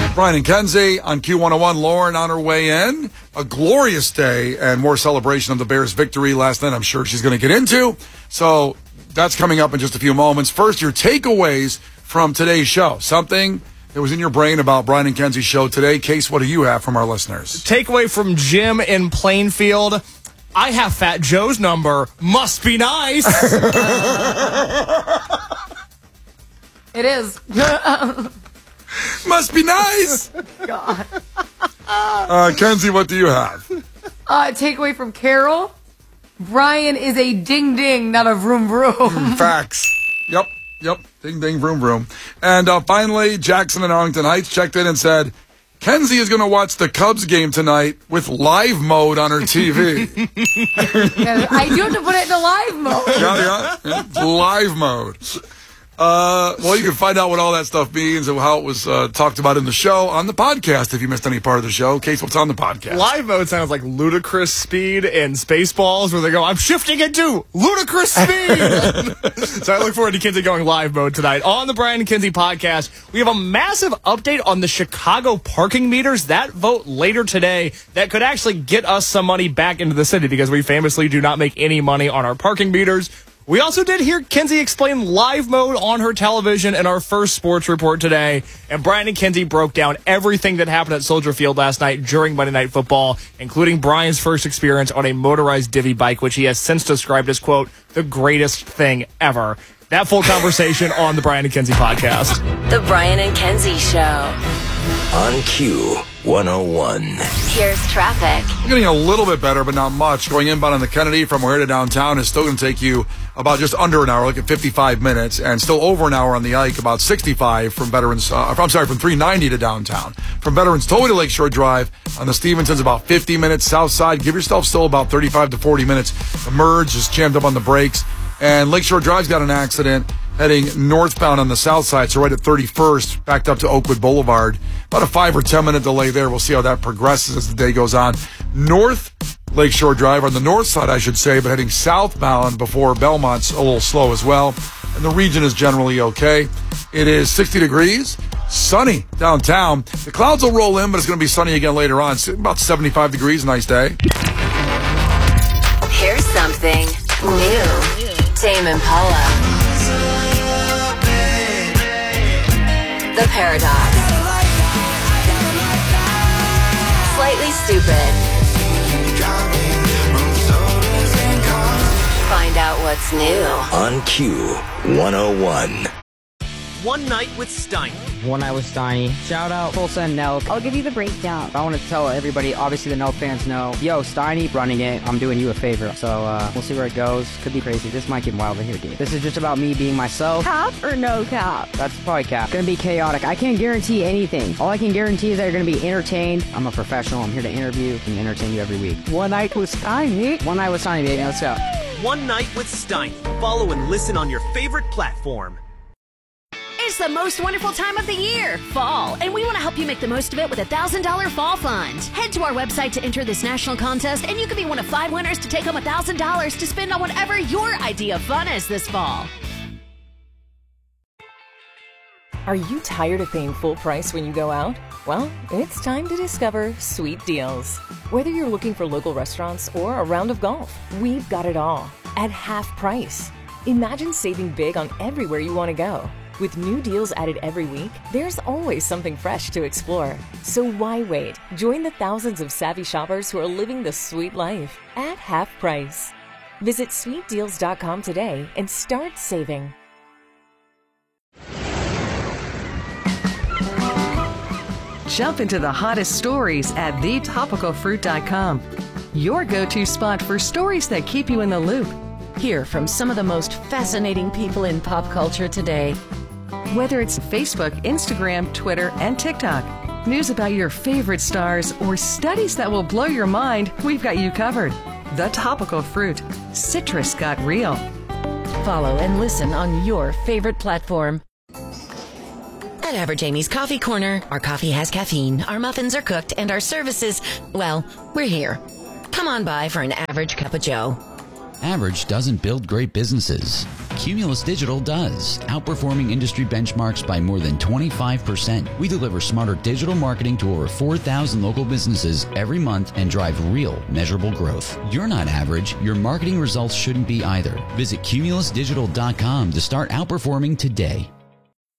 Brian and Kenzie on Q101. Lauren on her way in. A glorious day and more celebration of the Bears' victory last night. I'm sure she's going to get into. So that's coming up in just a few moments. First, your takeaways from today's show. Something that was in your brain about Brian and Kenzie's show today. Case, what do you have from our listeners? Takeaway from Jim in Plainfield. I have Fat Joe's number. Must be nice. It is. Must be nice. God. Kenzie, what do you have? Takeaway from Carol. Brian is a ding ding, not a vroom vroom. Facts. Yep. Ding ding vroom vroom. And finally, Jackson in Arlington Heights checked in and said, Kenzie is going to watch the Cubs game tonight with live mode on her TV. Yeah, I do have to put it in a live mode. Yeah. Live mode. Well, you can find out what all that stuff means and how it was talked about in the show on the podcast if you missed any part of the show. Case, what's on the podcast? Live mode sounds like ludicrous speed in Spaceballs where they go, I'm shifting into ludicrous speed. So I look forward to Kenzie going live mode tonight. On the Brian and Kenzie podcast, we have a massive update on the Chicago parking meters. That vote later today that could actually get us some money back into the city because we famously do not make any money on our parking meters. We also did hear Kenzie explain live mode on her television in our first sports report today. And Brian and Kenzie broke down everything that happened at Soldier Field last night during Monday Night Football, including Brian's first experience on a motorized divvy bike, which he has since described as, quote, the greatest thing ever. That full conversation on the Brian and Kenzie podcast. The Brian and Kenzie Show. On Q101. Here's traffic. Getting a little bit better, but not much. Going inbound on the Kennedy from O'Hare to downtown is still going to take you about just under an hour, like at 55 minutes, and still over an hour on the Ike, about 65 from Veterans, from 390 to downtown. From Veterans Tollway to Lakeshore Drive on the Stevensons, about 50 minutes. South side, give yourself still about 35 to 40 minutes. The merge is jammed up on the brakes. And Lakeshore Drive's got an accident heading northbound on the south side, so right at 31st, backed up to Oakwood Boulevard. About a 5 or 10 minute delay there. We'll see how that progresses as the day goes on. North Lakeshore Drive, on the north side, I should say, but heading southbound before Belmont's a little slow as well. And the region is generally okay. It is 60 degrees, sunny downtown. The clouds will roll in, but it's going to be sunny again later on. It's about 75 degrees, nice day. Here's something new. Tame Impala. The Paradox. Slightly Stupid. Find out what's new. On Q101. One Night with Steiny. One Night with Steiny. Shout out Tulsa and Nelk. I'll give you the breakdown. I want to tell everybody, obviously the Nelk fans know, yo, Steiny running it, I'm doing you a favor. So we'll see where it goes. Could be crazy. This might get wilder here, dude. This is just about me being myself. Cap or no cap? That's probably cap. Gonna be chaotic. I can't guarantee anything. All I can guarantee is that you're gonna be entertained. I'm a professional. I'm here to interview and entertain you every week. One Night with Steiny. One Night with Steiny, baby. Let's go. One Night with Steiny. Follow and listen on your favorite platform. It's the most wonderful time of the year, fall, and we want to help you make the most of it with a $1,000 fall fund. Head to our website to enter this national contest, and you could be one of 5 winners to take home $1,000 to spend on whatever your idea of fun is this fall. Are you tired of paying full price when you go out? Well, it's time to discover Sweet Deals. Whether you're looking for local restaurants or a round of golf, we've got it all at half price. Imagine saving big on everywhere you want to go. With new deals added every week, there's always something fresh to explore. So why wait? Join the thousands of savvy shoppers who are living the sweet life at half price. Visit sweetdeals.com today and start saving. Jump into the hottest stories at thetopicalfruit.com. Your go-to spot for stories that keep you in the loop. Hear from some of the most fascinating people in pop culture today. Whether it's Facebook, Instagram, Twitter, and TikTok, news about your favorite stars, or studies that will blow your mind, we've got you covered. The Topical Fruit. Citrus got real. Follow and listen on your favorite platform. At Average Amy's Coffee Corner, our coffee has caffeine, our muffins are cooked, and our services, well, we're here. Come on by for an average cup of joe. Average doesn't build great businesses. Cumulus Digital does, outperforming industry benchmarks by more than 25%. We deliver smarter digital marketing to over 4,000 local businesses every month and drive real, measurable growth. You're not average. Your marketing results shouldn't be either. Visit cumulusdigital.com to start outperforming today.